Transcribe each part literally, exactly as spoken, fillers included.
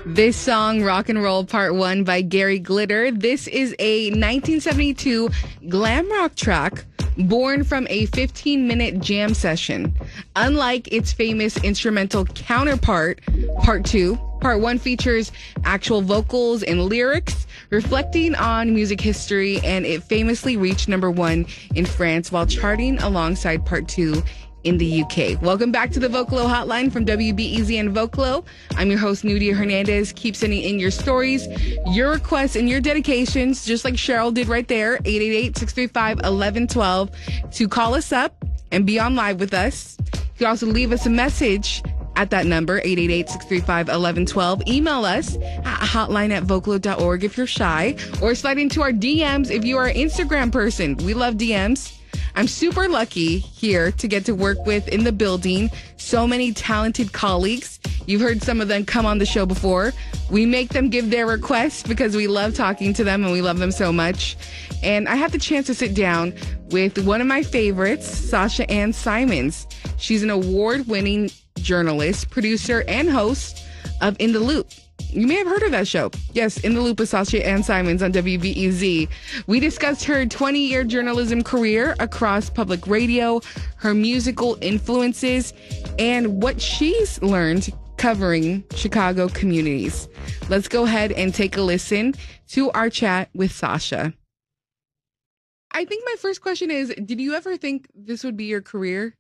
This song, Rock and Roll Part one by Gary Glitter. This is a nineteen seventy-two glam rock track born from a fifteen-minute jam session. Unlike its famous instrumental counterpart, Part two, Part one features actual vocals and lyrics reflecting on music history, and it famously reached number one in France while charting alongside Part two in the U K. Welcome back to the Vocalo Hotline from W B E Z and Vocalo. I'm your host, Nudia Hernandez. Keep sending in your stories, your requests, and your dedications, just like Cheryl did right there, eight eight eight, six three five, one one one two, to call us up and be on live with us. You can also leave us a message at that number, eight eight eight, six three five, one one one two. Email us at hotline at vocalo dot org if you're shy, or slide into our D Ms if you are an Instagram person. We love D Ms. I'm super lucky here to get to work with in the building so many talented colleagues. You've heard some of them come on the show before. We make them give their requests because we love talking to them and we love them so much. And I had the chance to sit down with one of my favorites, Sasha Ann Simons. She's an award-winning journalist, producer, and host of In the Loop. You may have heard of that show. Yes, In the Loop with Sasha Ann Simons on W B E Z. We discussed her twenty-year journalism career across public radio, her musical influences, and what she's learned covering Chicago communities. Let's go ahead and take a listen to our chat with Sasha. I think my first question is, did you ever think this would be your career?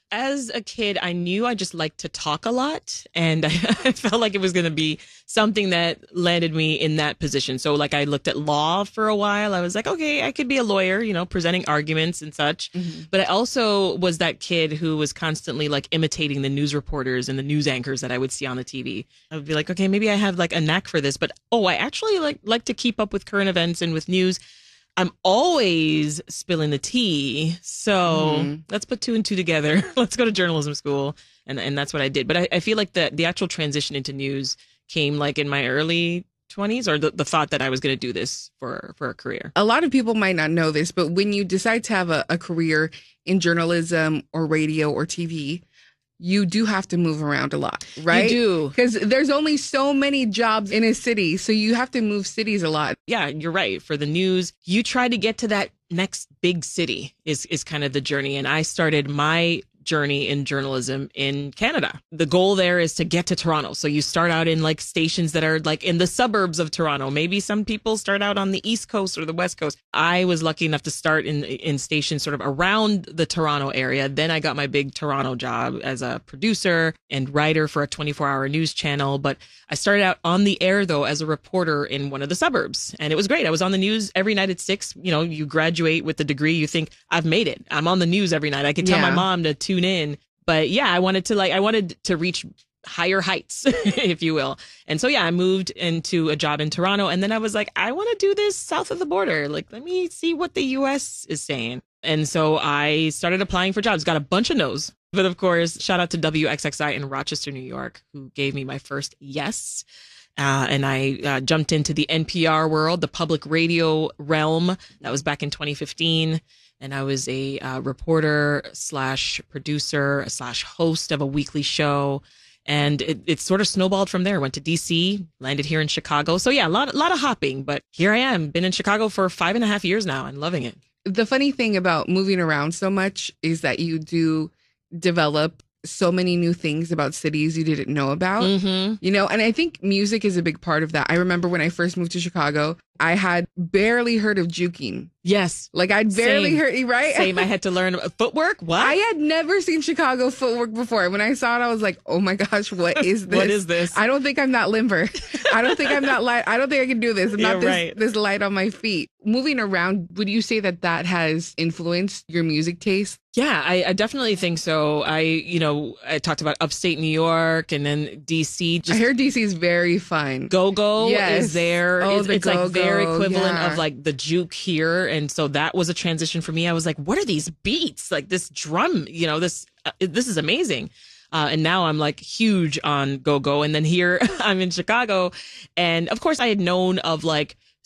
As a kid, I knew I just liked to talk a lot, and I, I felt like it was going to be something that landed me in that position. So like I looked at law for a while. I was like, okay, I could be a lawyer, you know, presenting arguments and such. Mm-hmm. But I also was that kid who was constantly like imitating the news reporters and the news anchors that I would see on the T V. I would be like, okay, maybe I have like a knack for this, but oh, I actually like like to keep up with current events and with news. I'm always spilling the tea. So mm-hmm. let's put two and two together. Let's go to journalism school. And and that's what I did. But I, I feel like the, the actual transition into news came like in my early twenties, or the, the thought that I was going to do this for, for a career. A lot of people might not know this, but when you decide to have a, a career in journalism or radio or T V, you do have to move around a lot, right? You do. Because there's only so many jobs in a city, so you have to move cities a lot. Yeah, you're right. For the news, you try to get to that next big city is, is kind of the journey. And I started my journey in journalism in Canada. The goal there is to get to Toronto. So you start out in like stations that are like in the suburbs of Toronto. Maybe some people start out on the East Coast or the West Coast. I was lucky enough to start in in stations sort of around the Toronto area. Then I got my big Toronto job as a producer and writer for a twenty-four hour news channel. But I started out on the air though as a reporter in one of the suburbs. And it was great. I was on the news every night at six. You know, you graduate with the degree, you think I've made it. I'm on the news every night. I could tell yeah. my mom to tune in. But yeah, I wanted to like, I wanted to reach higher heights, if you will. And so, yeah, I moved into a job in Toronto. And then I was like, I want to do this south of the border. Like, let me see what the U S is saying. And so I started applying for jobs, got a bunch of no's. But of course, shout out to W X X I in Rochester, New York, who gave me my first yes. Uh, and I uh, jumped into the N P R world, the public radio realm. That was back in twenty fifteen. And I was a uh, reporter slash producer slash host of a weekly show. And it, it sort of snowballed from there. Went to D C, landed here in Chicago. So yeah, a lot, a lot of hopping. But here I am. Been in Chicago for five and a half years now and loving it. The funny thing about moving around so much is that you do develop so many new things about cities you didn't know about, mm-hmm. you know, and I think music is a big part of that. I remember when I first moved to Chicago, I had barely heard of juking. Yes. Like I'd barely Same. heard, right? Same. I had to learn footwork. What? I had never seen Chicago footwork before. When I saw it, I was like, oh my gosh, what is this? What is this? I don't think I'm that limber. I don't think I'm that light. I don't think I can do this. I'm You're not this, right. this light on my feet. Moving around, would you say that that has influenced your music taste? Yeah, I, I definitely think so. I, you know, I talked about upstate New York and then D C. Just I heard D C is very fun. Go-Go Yes. is there. Oh, it's the it's like their go-go, equivalent yeah. of like the juke here. And so that was a transition for me. I was like, what are these beats? Like this drum, you know, this, uh, this is amazing. Uh, and now I'm like huge on go-go. And then here I'm in Chicago. And of course I had known of like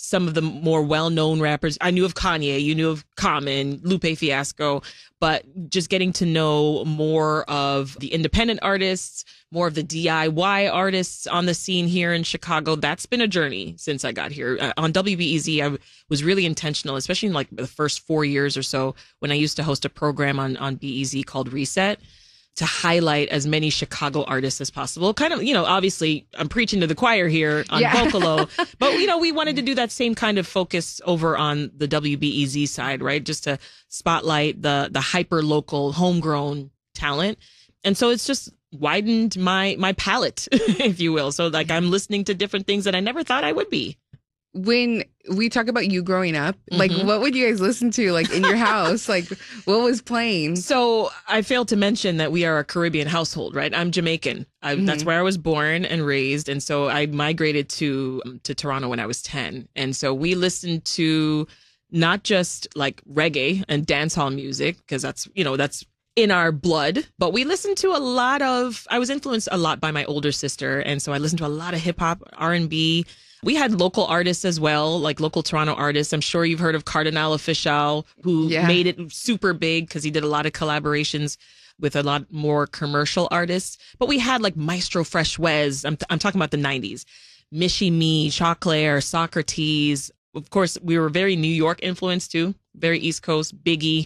some of the more well-known rappers. I knew of Kanye, you knew of Common, Lupe Fiasco, but just getting to know more of the independent artists, more of the D I Y artists on the scene here in Chicago. That's been a journey since I got here. Uh, on W B E Z, I was really intentional, especially in like the first four years or so when I used to host a program on, on B E Z called Reset, to highlight as many Chicago artists as possible. Kind of, you know, obviously I'm preaching to the choir here on Yeah. Vocalo, but you know, we wanted to do that same kind of focus over on the W B E Z side, right? Just to spotlight the the hyper local homegrown talent. And so it's just widened my my palette, if you will. So like I'm listening to different things that I never thought I would be. When we talk about you growing up, like Mhm. what would you guys listen to, like in your house? Like what was playing? So I failed to mention that we are a Caribbean household, right? I'm Jamaican. I, Mhm. That's where I was born and raised. And so I migrated to, to Toronto when I was ten. And so we listened to not just like reggae and dancehall music, because that's, you know, that's in our blood, but we listened to a lot of, I was influenced a lot by my older sister. And so I listened to a lot of hip hop, R and B. We had local artists as well, like local Toronto artists. I'm sure you've heard of Cardinal Official, who Yeah. made it super big because he did a lot of collaborations with a lot more commercial artists. But we had like Maestro Fresh Wes. I'm, I'm talking about the nineties. Michie Me, Choclair, Socrates. Of course, we were very New York influenced too, very East Coast, Biggie,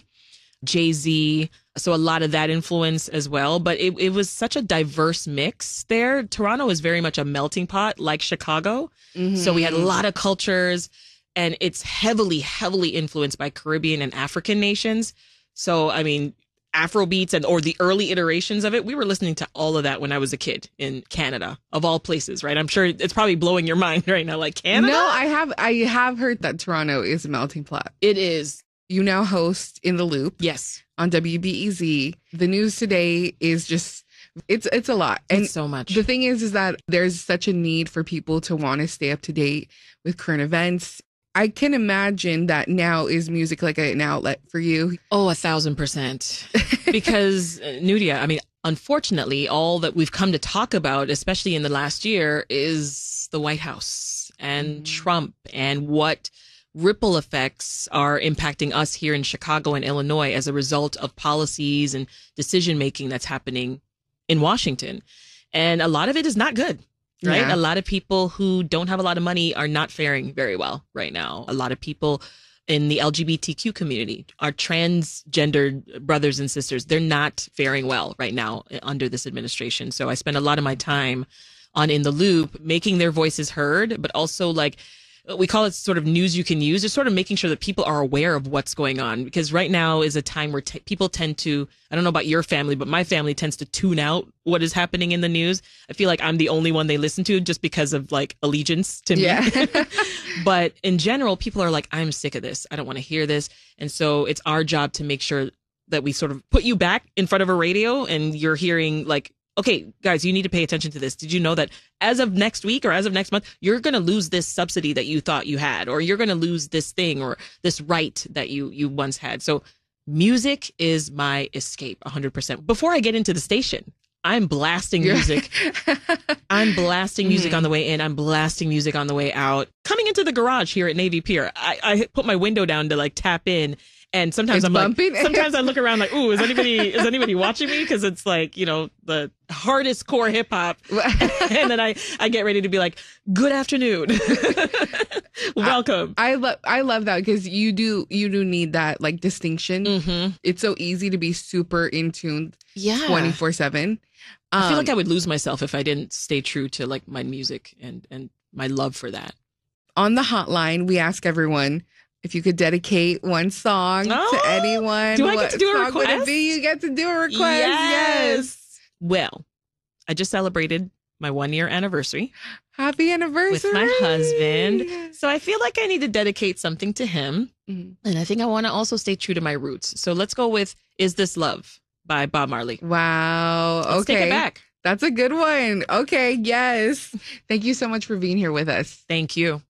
Jay-Z. So a lot of that influence as well. But it, it was such a diverse mix there. Toronto is very much a melting pot like Chicago. So we had a lot of cultures, and it's heavily, heavily influenced by Caribbean and African nations. So, I mean, Afrobeats and or the early iterations of it, we were listening to all of that when I was a kid in Canada, of all places, right? I'm sure it's probably blowing your mind right now, like Canada? No, I have I have heard that Toronto is a melting pot. It is. You now host In the Loop Yes. on W B E Z. The news today is just it's it's a lot. And It's so much. the thing is is that there's such a need for people to want to stay up to date with current events. I can imagine that now is music like an outlet for you. Oh, a thousand percent. Because, uh, Nudia, I mean, unfortunately, all that we've come to talk about, especially in the last year, is the White House and Trump and what ripple effects are impacting us here in Chicago and Illinois as a result of policies and decision making that's happening in Washington. And a lot of it is not good. Right. Yeah. A lot of people who don't have a lot of money are not faring very well right now. A lot of people in the L G B T Q community, our transgendered brothers and sisters, they're not faring well right now under this administration. So I spend a lot of my time on In the Loop, making their voices heard, but also like, we call it sort of news you can use. Just sort of making sure that people are aware of what's going on, because right now is a time where t- people tend to, I don't know about your family, but my family tends to tune out what is happening in the news. I feel like I'm the only one they listen to just because of like allegiance to me. Yeah. But in general, people are like, I'm sick of this. I don't want to hear this. And so it's our job to make sure that we sort of put you back in front of a radio and you're hearing like, okay, guys, you need to pay attention to this. Did you know that as of next week or as of next month, you're going to lose this subsidy that you thought you had, or you're going to lose this thing or this right that you, you once had. So music is my escape one hundred percent. Before I get into the station, I'm blasting music. I'm blasting music on the way in. I'm blasting music on the way out. Coming into the garage here at Navy Pier, I, I put my window down to like tap in. And sometimes It's I'm bumping. like, sometimes I look around like, ooh, is anybody, is anybody watching me? Cause it's like, you know, the hardest core hip hop. And then I, I get ready to be like, good afternoon. Welcome. I love I love that because you do you do need that like distinction. Mm-hmm. It's so easy to be super in tune Yeah. twenty-four seven. I feel like I would lose myself if I didn't stay true to like my music and, and my love for that. On the hotline, we ask everyone if you could dedicate one song Oh, to anyone. do I get what to do a song would it request? be? You get to do a request. Yes. Yes. Well, I just celebrated my one year anniversary Happy anniversary. with my husband. So I feel like I need to dedicate something to him. Mhm. And I think I want to also stay true to my roots. So let's go with Is This Love by Bob Marley. Wow. Let's okay. take it back. That's a good one. Okay. Yes. Thank you so much for being here with us. Thank you.